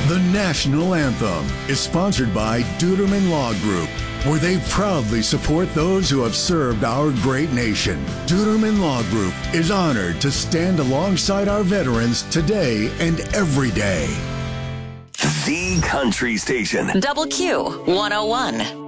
The national anthem is sponsored by Duderman Law Group, where they proudly support those who have served our great nation. Duderman Law Group is honored to stand alongside our veterans today and every day. The Country Station. Double Q 101.